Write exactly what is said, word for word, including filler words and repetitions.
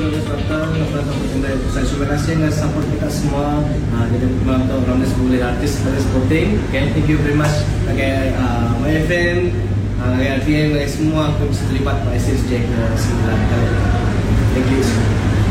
Ramnes Batang, terima kasih dengan support kita semua. Uh, jadi untuk Ramnes boleh artis dari supporting. Okay, thank you very much. Sebagai uh, my friend, uh, R T M, semua aku bisa terlibat pada S S J ke sembilan kali. Thank you.